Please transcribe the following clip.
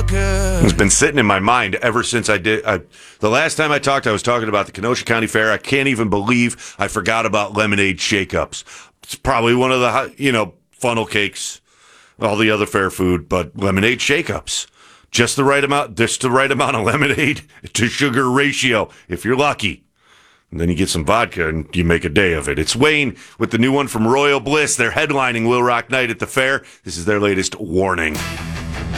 It's been sitting in my mind ever since the last time I talked, I was talking about the Kenosha County Fair. I can't even believe I forgot about lemonade shake-ups. It's probably one of the, funnel cakes, all the other fair food, but lemonade shake-ups. Just the right amount of lemonade to sugar ratio, if you're lucky. And then you get some vodka and you make a day of it. It's Wayne with the new one from Royal Bliss. They're headlining Will Rock Night at the fair. This is their latest Warning.